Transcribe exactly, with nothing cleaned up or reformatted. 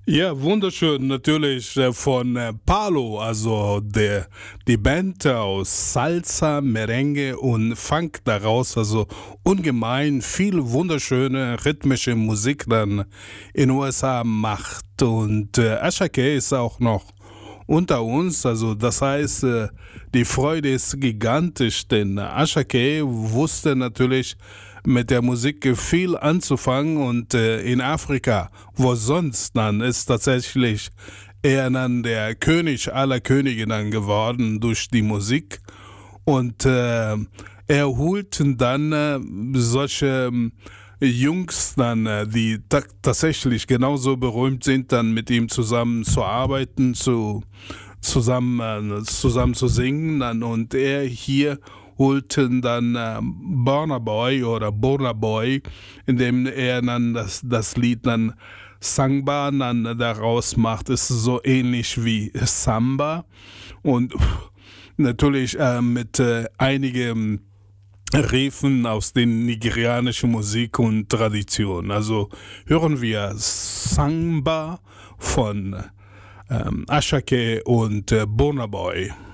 Ja, wunderschön, natürlich äh, von äh, Palo, also der, die Band aus Salsa, Merengue und Funk daraus, also ungemein viel wunderschöne rhythmische Musik dann in den U S A macht. Und äh, Asha K ist auch noch unter uns, also das heißt, äh, die Freude ist gigantisch, denn Asha K wusste natürlich mit der Musik viel anzufangen und äh, in Afrika, wo sonst dann ist tatsächlich er dann der König aller Könige dann geworden durch die Musik und äh, er holt dann äh, solche ähm, Jungs dann, äh, die ta tatsächlich genauso berühmt sind, dann mit ihm zusammen zu arbeiten, zu, zusammen, äh, zusammen zu singen dann, und er hier holten dann äh, Burna Boy oder Burna Boy, indem er dann das, das Lied dann Sangba dann daraus macht. Es ist so ähnlich wie Samba und natürlich äh, mit äh, einigen Riefen aus den nigerianischen Musik und Tradition. Also hören wir Samba von ähm, Asha K und äh, Burna Boy.